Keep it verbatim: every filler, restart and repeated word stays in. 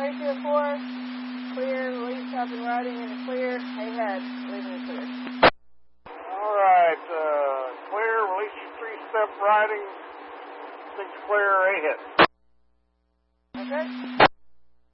Ratio four, clear, release, up and riding in the clear, ahead, leaving the clear. All right, uh, clear, release your three-step riding, six clear, ahead. Okay.